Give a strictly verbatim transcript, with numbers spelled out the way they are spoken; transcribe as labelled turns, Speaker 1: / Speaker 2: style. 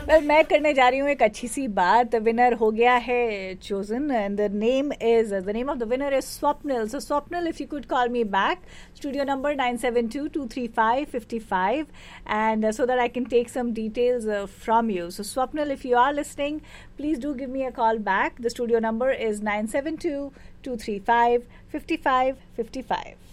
Speaker 1: well, मैं करने जा रही हूँ एक अच्छी सी बात. विनर हो गया है chosen and the name is the name of the winner is Swapnil. So Swapnil, if you could call me back, studio number nine seven two, two three five, five five, and uh, so that I can take some details uh, from you. So Swapnil, if you are listening, please do give me a call back. The studio number is nine seven two, two three five, five five five five.